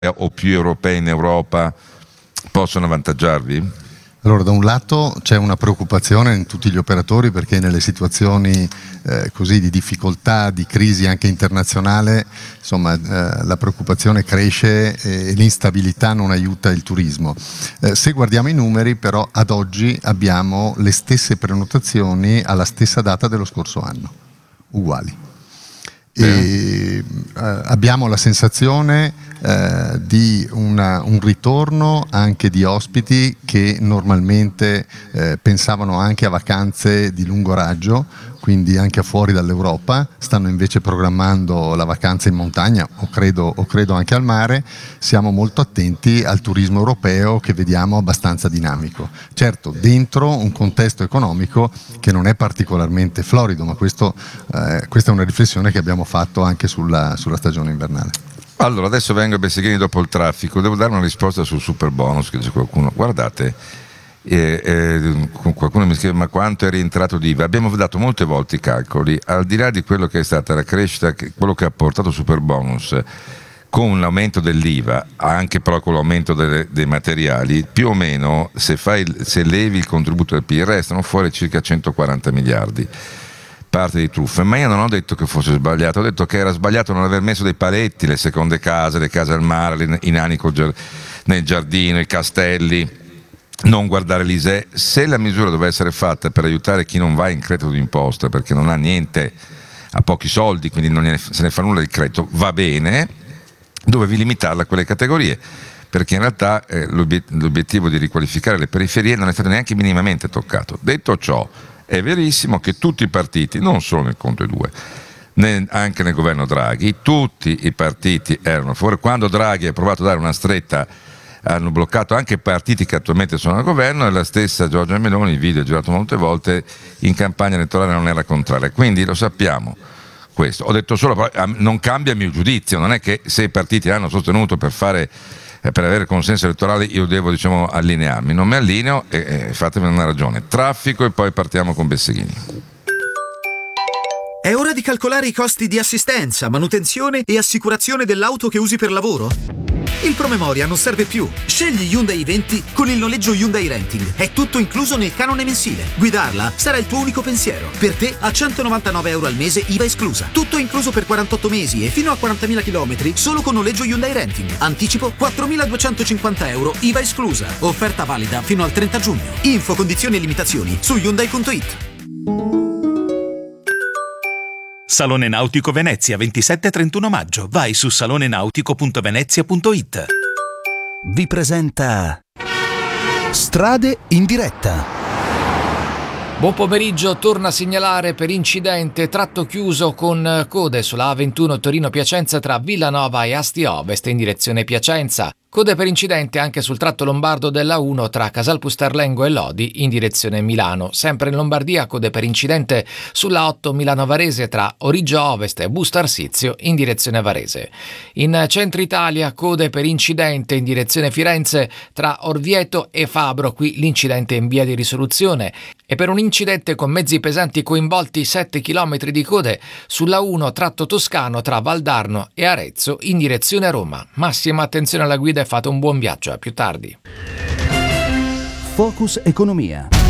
o più europei in Europa possono avvantaggiarvi? Allora, da un lato c'è una preoccupazione in tutti gli operatori, perché nelle situazioni così di difficoltà, di crisi anche internazionale, insomma, la preoccupazione cresce e l'instabilità non aiuta il turismo. Se guardiamo i numeri, però, ad oggi abbiamo le stesse prenotazioni alla stessa data dello scorso anno, uguali. E abbiamo la sensazione di un ritorno anche di ospiti che normalmente pensavano anche a vacanze di lungo raggio, quindi anche fuori dall'Europa, stanno invece programmando la vacanza in montagna o credo anche al mare. Siamo molto attenti al turismo europeo, che vediamo abbastanza dinamico. Certo, dentro un contesto economico che non è particolarmente florido, ma questa è una riflessione che abbiamo fatto anche sulla stagione invernale. Allora, adesso vengo a Besseghini dopo il traffico. Devo dare una risposta sul super bonus, che dice qualcuno. Guardate, qualcuno mi scrive: ma quanto è rientrato di IVA? Abbiamo dato molte volte i calcoli, al di là di quello che è stata la crescita, quello che ha portato il super bonus, con l'aumento dell'IVA, anche però con l'aumento dei materiali, più o meno, se levi il contributo del PIL, restano fuori circa 140 miliardi. Parte di truffe, ma io non ho detto che fosse sbagliato, ho detto che era sbagliato non aver messo dei paletti, le seconde case, le case al mare, i nani nel giardino, i castelli, non guardare l'ISEE. Se la misura doveva essere fatta per aiutare chi non va in credito d'imposta perché non ha niente, ha pochi soldi, quindi non se ne fa nulla di credito, va bene, dovevi limitarla a quelle categorie, perché in realtà l'obiettivo di riqualificare le periferie non è stato neanche minimamente toccato. Detto ciò, è verissimo che tutti i partiti, non solo nel Conte 2, anche nel governo Draghi, tutti i partiti erano fuori. Quando Draghi ha provato a dare una stretta, hanno bloccato anche i partiti che attualmente sono al governo, e la stessa Giorgia Meloni, il video è girato molte volte, in campagna elettorale non era contraria. Quindi lo sappiamo questo. Ho detto solo, non cambia il mio giudizio, non è che se i partiti hanno sostenuto per avere consenso elettorale io devo, allinearmi. Non mi allineo e fatemi una ragione. Traffico e poi partiamo con Besseghini. È ora di calcolare i costi di assistenza, manutenzione e assicurazione dell'auto che usi per lavoro? Il promemoria non serve più. Scegli Hyundai i20 con il noleggio Hyundai Renting. È tutto incluso nel canone mensile. Guidarla sarà il tuo unico pensiero. Per te a €199 al mese, IVA esclusa. Tutto incluso per 48 mesi e fino a 40.000 km solo con noleggio Hyundai Renting. Anticipo €4.250, IVA esclusa. Offerta valida fino al 30 giugno. Info, condizioni e limitazioni su Hyundai.it. Salone Nautico Venezia, 27-31 maggio. Vai su salonenautico.venezia.it. Vi presenta Strade in diretta. Buon pomeriggio, torna a segnalare per incidente tratto chiuso con code sulla A21 Torino-Piacenza tra Villanova e Asti Ovest in direzione Piacenza. Code per incidente anche sul tratto lombardo della 1 tra Casal Pusterlengo e Lodi in direzione Milano. Sempre in Lombardia, code per incidente sulla 8 Milano-Varese tra Origgio Ovest e Busto Arsizio in direzione Varese. In centro Italia, code per incidente in direzione Firenze tra Orvieto e Fabro, qui l'incidente è in via di risoluzione. E per un incidente con mezzi pesanti coinvolti 7 km di code sulla 1 tratto toscano tra Valdarno e Arezzo in direzione Roma. Massima attenzione alla guida e fate un buon viaggio, a più tardi. Focus Economia.